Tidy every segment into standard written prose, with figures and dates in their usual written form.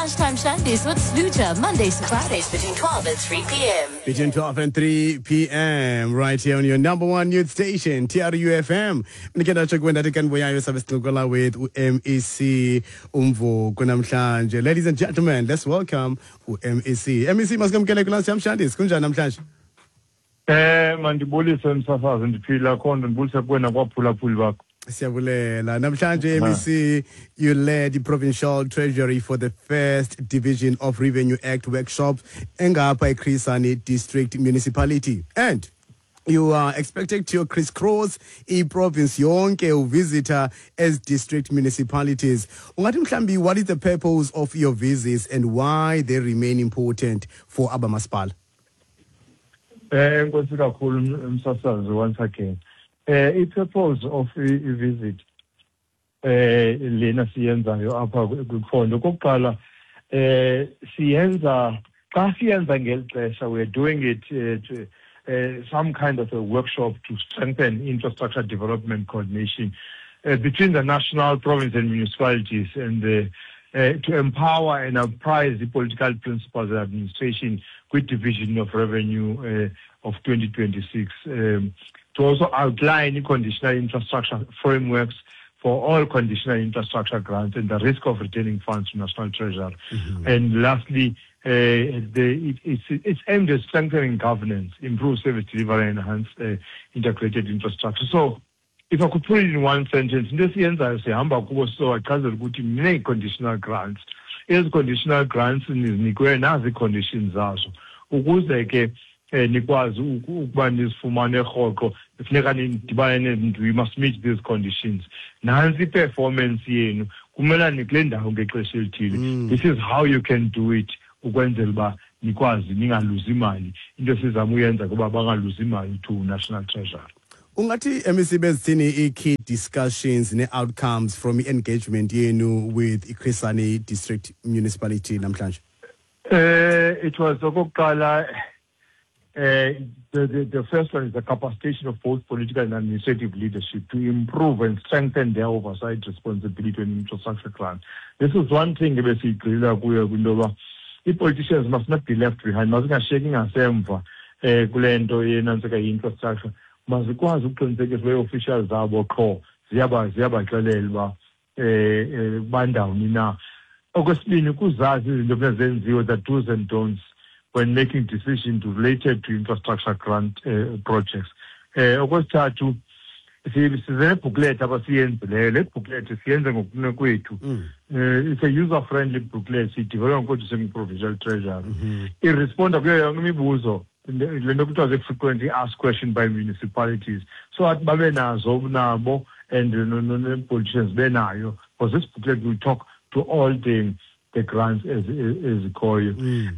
Lunchtime Shandies with Sluja, Mondays to Fridays between 12 and 3 p.m. Between 12 and 3 p.m. right here on your number one news station, TRU-FM. Nikenda chokwenda tikanboyayo sabesinokola with MEC Umvo kunamhlanje. Ladies and gentlemen, let's welcome MEC. MEC masikamkele kulunchtime Shandies. Kunjani namhlanje? Mandibulise msasazi ndiphila khona ndibulise kuwena kwaphulaphuli bakho. Siyabulela. Namhlanje MEC, you led the Provincial Treasury for the First Division of Revenue Act workshops engapha eChris Hani District Municipality. And you are expected to crisscross province yonke visitor as district municipalities. Ungathi mhlambi, what is the purpose of your visits and why they remain important for abamasipala? Enkosi kakhulu msasazi once again. I-purpose of i-visit lena siyenzayo apha kwiphondo kokuqala siyenza xa siyenza ngeli xesha we're doing it to some kind of a workshop to strengthen infrastructure development coordination between the national, province and municipalities, and to empower and apprise the political principles and administration with division of revenue of 2026, to also outline the conditional infrastructure frameworks for all conditional infrastructure grants and the risk of returning funds to National Treasury. And lastly, it's aimed at strengthening governance, improve service delivery, and enhance integrated infrastructure. So, if I could put it in one sentence, this yenza sihamba kubo so achazela ukuthi mine conditional grants. Ezi conditional grants nizinikwe nazi conditions zazo. Ukuze ke nikwazi ukuba nisifumane rhoqo kufuneka nidibane nezinto, we must meet these conditions. Nansi performance yenu kumela nikule ndawo ngexesha elithile. This is how you can do it ukwenzela uba nikwazi ningaluzi imali. Into sizama uyenza kuba bangaluzi imali to National Treasury. Ungathi MEC bezithini key discussions ne-outcomes from engagement yenu with iChris Hani District Municipality namhlanje? It was okokuqala. The first one is the capacitation of both political and administrative leadership to improve and strengthen their oversight responsibility and infrastructure grants. This is one thing the politicians must not be left behind. Shaking ourselves kulento yenantsika infrastructure. Mazikwazi ukuqinisekisa we-officials zabo qho ziyabaxelela uba bandawuni na. Okwesibini kuzazi izinto ezenziwe, the do's and don'ts when making decisions related to infrastructure grant projects. Okwesithathu size booklet abasiyenzileyo. Le booklet siyenze ngokuno kwethu. It's a user-friendly booklet sidevelop ngokujiseng Provincial Treasury. Iresponda kuyo yonke imibuzo lento kuthiwa ze-frequently asked question by municipalities. So athi babe nazo nabo and politicians benayo, because this booklet will talk to all the grants as ikhoyo.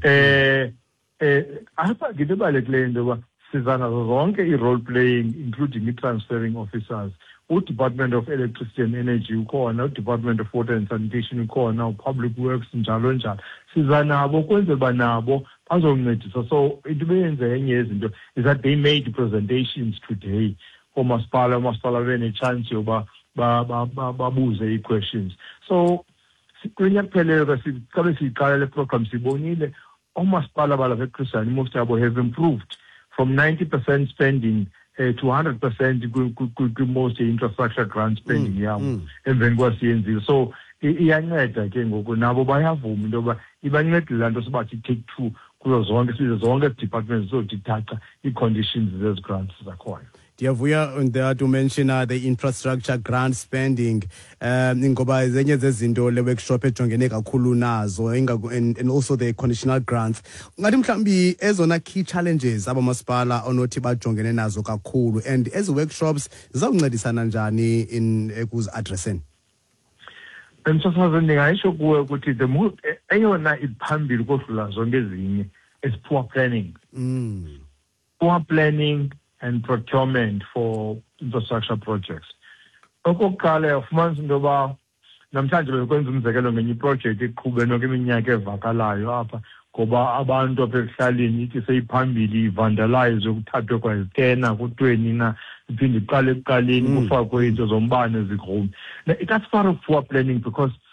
Apha ke ebalulekileyo into yoba sizana zonke i-role playing, including i-transferring officers. U-Department of Electricity and Energy ukhona, u-Department of Water and Sanitation ukhona, u-Public Works njalo njalo. Siza nabo kwenzela uba nabo bazoncedisa. So into beyenze enye yezinto is that they made presentations today omasipala bene-chance yoba babuze ii-questions. So kwinyanga epheleyo xa besiyiqala le program sibonile omasipala balapha eChris Hani most yabo have improved from 90% spending to 100% most infrastructure grant spending yabo emveni kwasiyenzile. So iyanceda ke ngoku nabo bayavuma into yoba ibancedile laa nto sibathi take two kuzo zonke departments zodithatha ii-conditions zezi grants zakhoyo. Ndiyavuya on to mention the infrastructure grant spending ngoba zenye zezinto le workshop ejongene kakhulu nazo and also the conditional grants. Ngathi mhlambi ezona key challenges abamasipala onothi bajongene nazo kakhulu, and ezi workshops zizawuncedisana njani in ekuzi-addresseni? Msasazi ndingayisho kuwe ukuthi eyona iphambili kodlula zonke ezinye is poor planning. Poor planning and procurement for infrastructure projects. Okokuqala ufumanisa into yoba namhlanje bekwenza umzekelo ngenye iproject iqhube noko iminyaka evakalayo apha ngoba abantu apha ekuhlaleni ithi seyiphambili ivandalize ukuthathwe kwazitena kutweni na iphinde iqale ekuqaleni kufakwe into zombane zigrumi. That's part of poor planning, because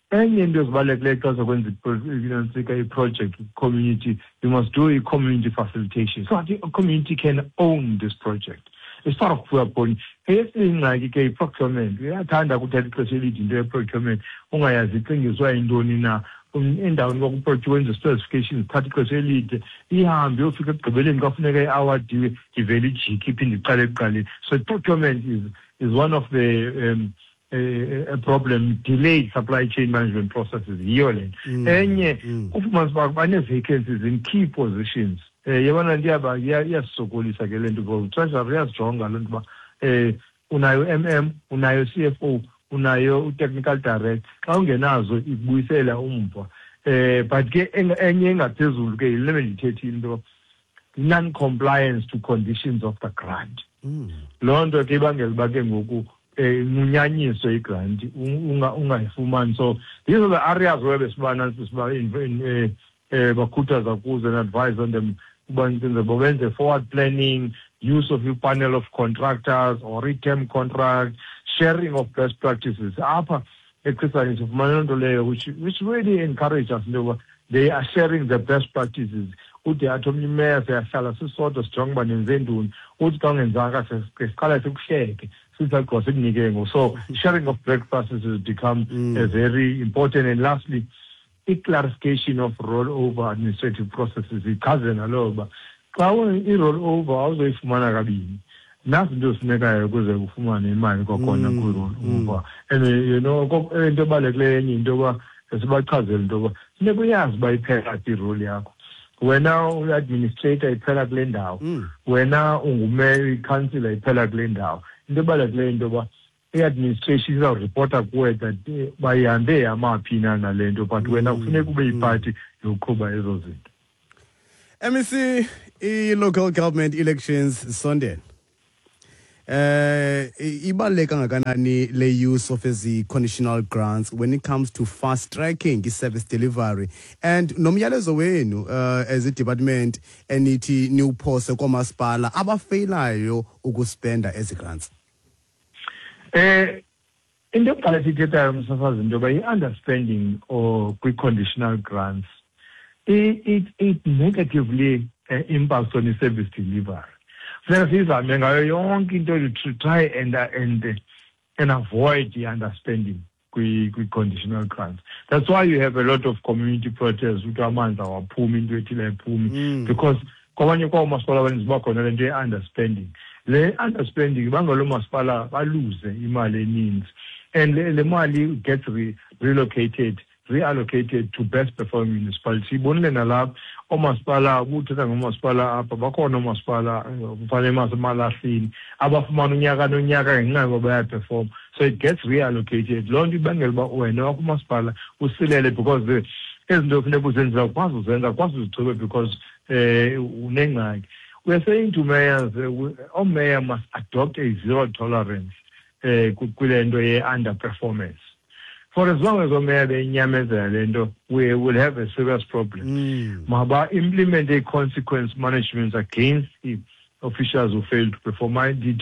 enye into ezibalulekileyo xa uzokwenza i-project community, you must do a community facilitation so that a community can own this project. It's part of Puapon. Like a procurement. We are kind of into a procurement. Ungayazi thingizwa indoni na endaweni kokupropose specifications particularly elite ihambe yofika ekugqibeleni kwafuneka award ivele ijike iphinde iqale ekuqaleni. So procurement is one of the a problem, delayed supply chain management processes. Enye ufumanisa bane vacancies in key positions. Yabona ndiyaba yasokolisa ke lento ngoba treasury yazijonga lento ba unayo MM, unayo CFO, unayo technical director. Xa ungenazo ibuyisela umva. But ke enye engaphezulu ke ilebe ndithethe into non-compliance to conditions of the grant. Lonto ke bangela bake ngoku munyanyiso igrant ungayifumani. So these are the areas where besibana bakhuthaza kuzo and advise on them the forward planning, use of a panel of contractors or return contract, sharing of best practices. Upper exercise of Manondole, which really encourage us. They are sharing the best practices. Ude atomi mayor siyahlala sisodwa strong banenzenduni uthi xa ungenzanga siqala sikusheke sisaqwa sikunike ngo. So sharing of best practices has become very important. And lastly, a clarification of rollover administrative processes. Ichaze naloba xa i-rollover awuzoyifumana kabini. Nazi into efunekayo ukuze ufumane imali kwakhona kwi-rollover. And into ebalulekileyo enye into yoba sibachazele into yoba funeka uyazi uba iphela i-role yakho. Wena u-administrator iphela kule ndawo, wena ungumeya ikhansila iphela kule ndawo. Into ebalulekileyo into yoba i-administration izawuripota kuwe that bayihambe amaphi nale nto, but wena kufuneka ube yipati yokuqhuba ezo zinto. MEC, i-local government elections sondela. Ibaluleke kangakanani le use of ezi conditional grants when it comes to fast tracking service delivery, and nomyalezo wenu as a department enithi niwuphose kwamasipala abafeyilayo ukuspenda ezi grants? Into yokuqala sithethayo msasazi into yoba i-understanding or kwi-conditional grants it negatively impacts on i-service delivery. Funeka sizame ngayo yonke into to try and avoid the understanding kwi-conditional grants. That's why you have a lot of community protests ukuthi amanzi awaphumi into ethile ayiphumi, because kwabanye kwamasipala abaninzi bakhona le nto ye-understanding. Le understanding bangalo masipala baluze imali eninzi, and le mali gets reallocated to best performing municipalities. Ibonile nalapha omasipala ubuthetha ngomasipala apha bakhona omasipala kufanele masemalahleni abafumana unyaka nonyaka ngenxa yoba bayaperform, so it gets reallocated. Loo nto ibangela uba wena wakumasipala usilele because ezinto funeka uzenza ukwazi uzenza ukwazi uzigqibe because unengxaki. We are saying to mayors, all mayor must adopt a zero tolerance kule nto ye-underperformance. For as long as the mayor benyamezela, we will have a serious problem. Maba implement a consequence management against the officials who fail to perform.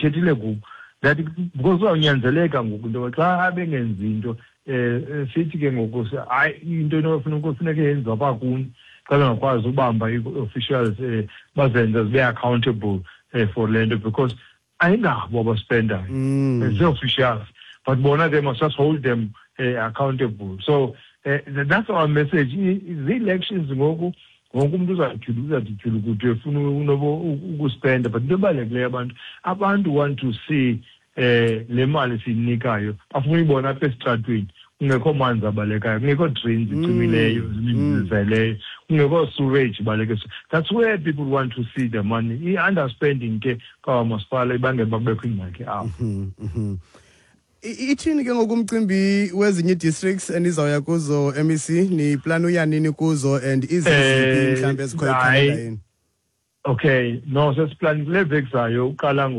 That because unyanzeleka ngoku into xa abengenzi into sithi ke ngoku into enofuneka yenziwa apha kuni xa bengakwazi ubamba i-officials bazenza zibe accountable for le nto, because ayingabo abaspendayo zii-officials, but bona they must just hold them accountable. So that's our message. The elections ngoku wonke umuntu uzathithula ukuthi efuna ukuspenda, but into ebalulekileyo abantu want to see le mali siyinikayo bafuna uyibona apha esitratweni kungekho manzi abalekayo, kungekho drains icimileyo zizeleyo, kungekho sewage ibaleke. That's where people want to see the money. I-underspending ke kawamasipala ibangela uba kubekho ingxaki apho. Ithini ke ngokumcimbi wezinye districts enizawuya kuzo MEC, ni plan uyanini kuzo and iziziphi mhlambe ezikhoyo? Okay, no, sesiplan kule veki zayo uqala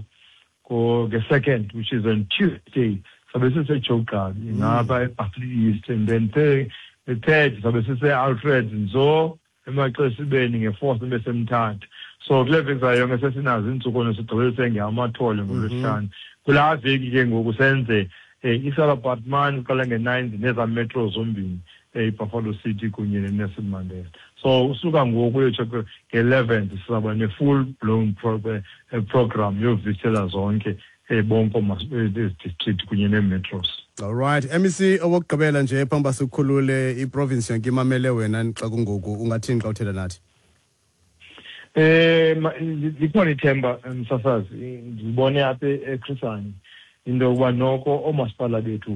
nge-2nd, which is on Tuesday. Sabe siseJoga ngapha eBuffalo East, and then the 3rd sabe sise-Alfred Nzo emaXesibeni, nge-4th besemthatha. So kule veki zayo ngesesinazo iintsuku nesigqibelise ngamathole ngolwesihlanu. Kula veki ke ngoku senze isalabatman uqala nge-9 neza metro zombini iBuffalo City kunye neNelson Mandela. So usuka ngoku uyotsho nge-11 sizaba ne-full blown program yovizitela zonke bonke district kunye nee-metros. All right, MEC okugqibela nje phambi sikhulule iprovince yonke imamele wena xa kungoku ungathini xa uthetha nathi? Likhona ithemba msasazi ngibone apha eChris Hani into yokuba noko oomasipala bethu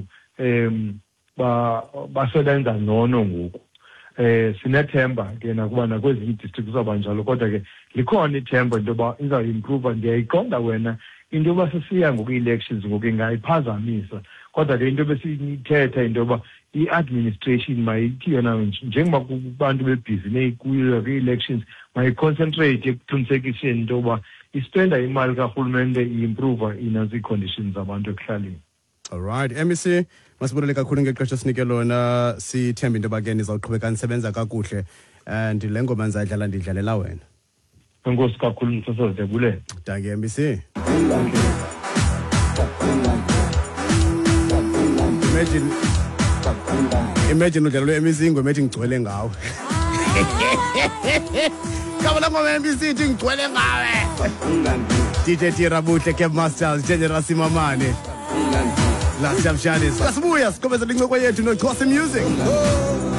basebenza ngcono ngoku. Sinethemba ke nakuba nakwezinye district kuzawuba njalo, kodwa ke likhona ithemba into yoba izawuimprove. Ndiyayiqonda wena into yoba sesiya ngoku-elections ngoku ingayiphazamisa, kodwa ke into besiyithetha into yoba i-administration mayithi yona njengoba kubantu bebhizi kwi-elections mayiconcentrate ekuqinisekiseni into yoba ispenda imali karhulumente i-improve inazo ii-conditions zabantu ekuhlaleni. All right, MEC masibulele kakhulu ngexesha sinike lona, sithemba into yoba ke nizawuqhubeka nisebenza kakuhle and le ngoma ndidlalela wena. Enkosi kakhulu msasazi, ndiyabulela. Thank you, MEC. Imagine udlalelwe MEC ingoma ethi ngigcwele ngawe. Kabula ngoma MEC ithi ngigcwele ngawe. DJ Tira Buhle, Kev Masters, General Simamane. Last Jam Shadis. Kasibuya sikhobezela incoko yethu noXhosa Music.